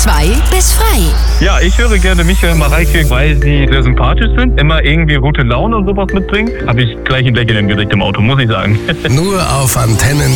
2 bis frei. Ja, ich höre gerne Michael und Mareike, weil sie sehr sympathisch sind, immer irgendwie gute Laune und sowas mitbringen. Habe ich gleich ein Lächeln im Gesicht im Auto, muss ich sagen. Nur auf Antenne